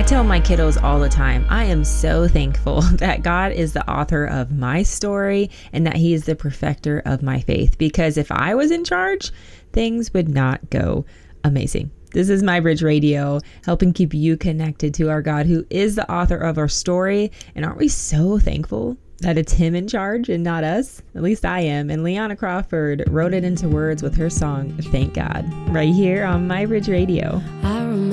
tell my kiddos all the time, I am so thankful that God is the author of my story and that he is the perfecter of my faith. Because if I was in charge, things would not go amazing. This is My Bridge Radio, helping keep you connected to our God who is the author of our story. And aren't we so thankful that it's him in charge and not us? At least I am. And Leanna Crawford wrote it into words with her song, Thank God, right here on My Bridge Radio. I remember